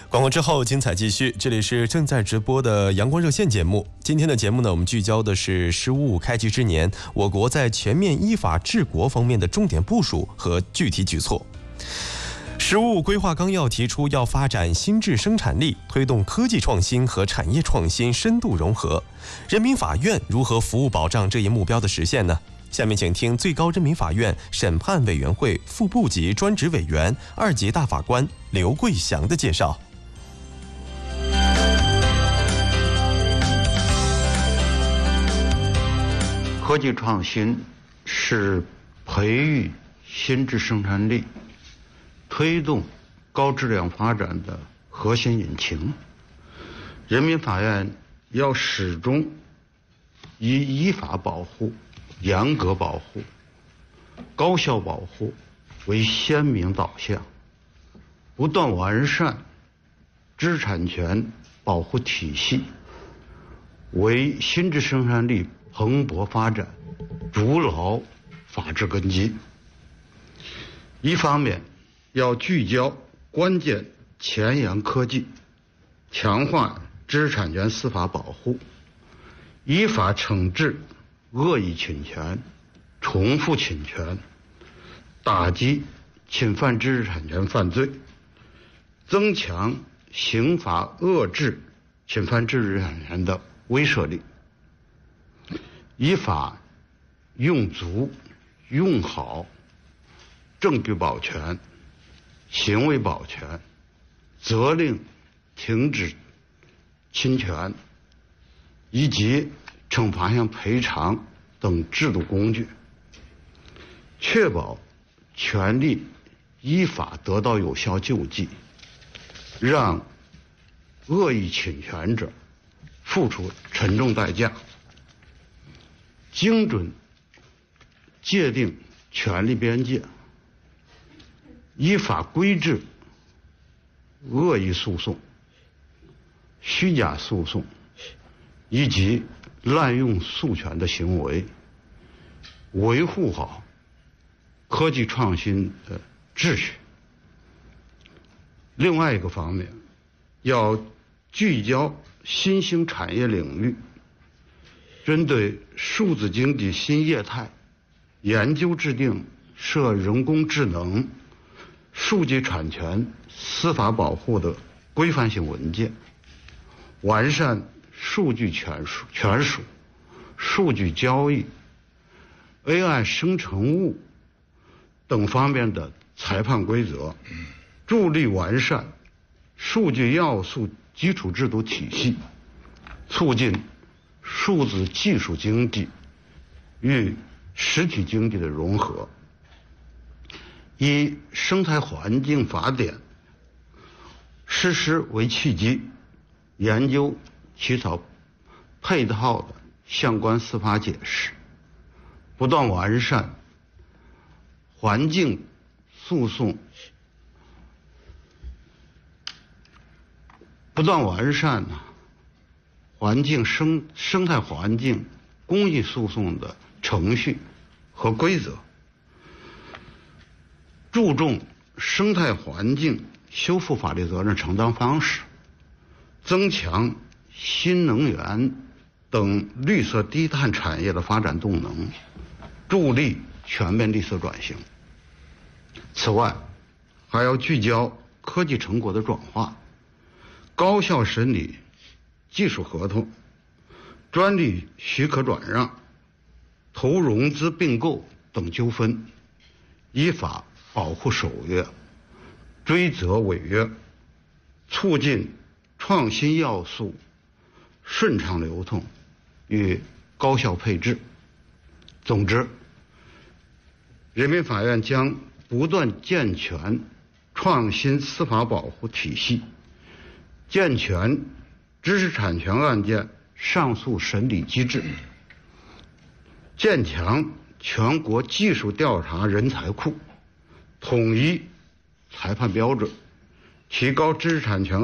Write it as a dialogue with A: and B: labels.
A: 广告之后，精彩继续。这里是正在直播的阳光热线节目。今天的节目呢，我们聚焦的是“十五五”开局之年，我国在全面依法治国方面的重点部署和具体举措。“十五五”规划纲要提出，要发展新质生产力，推动科技创新和产业创新深度融合。人民法院如何服务保障这一目标的实现呢？下面请听最高人民法院审判委员会副部级专职委员、2级大法官刘桂祥的介绍。
B: 科技创新是培育新质生产力、推动高质量发展的核心引擎。人民法院要始终以依法保护、严格保护、高效保护为鲜明导向，不断完善知识产权保护体系，为新质生产力蓬勃发展筑牢法治根基。一方面要聚焦关键前沿科技，强化知识产权司法保护，依法惩治恶意侵权、重复侵权，打击侵犯知识产权犯罪，增强刑法遏制侵犯知识产权的威慑力。依法用足、用好证据保全、行为保全、责令停止侵权以及惩罚性赔偿等制度工具，确保权利依法得到有效救济，让恶意侵权者付出沉重代价。精准界定权利边界，依法规制恶意诉讼、虚假诉讼以及滥用诉权的行为，维护好科技创新的秩序。另外一个方面，要聚焦新兴产业领域，针对数字经济新业态，研究制定涉人工智能、数据产权司法保护的规范性文件，完善数据权属、数据交易、AI 生成物等方面的裁判规则，助力完善数据要素基础制度体系，促进数字技术经济与实体经济的融合。以《生态环境法典》实施为契机，研究起草配套的相关司法解释，不断完善环境诉讼，生态环境公益诉讼的程序和规则，注重生态环境修复法律责任承担方式，增强新能源等绿色低碳产业的发展动能，助力全面绿色转型。此外，还要聚焦科技成果的转化，高效审理技术合同、专利许可转让、投融资并购等纠纷，依法保护守约，追责违约，促进创新要素顺畅流通与高效配置。总之，人民法院将不断健全创新司法保护体系，健全知识产权案件上诉审理机制，建强全国技术调查人才库，统一裁判标准，提高知识产权